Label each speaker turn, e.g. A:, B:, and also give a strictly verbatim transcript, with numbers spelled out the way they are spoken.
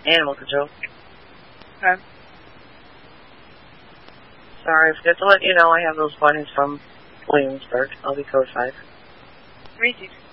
A: Animal control.
B: Okay.
A: Sorry, I forgot to let you know I have those bunnies from Williamsburg. I'll be code five.
B: Received.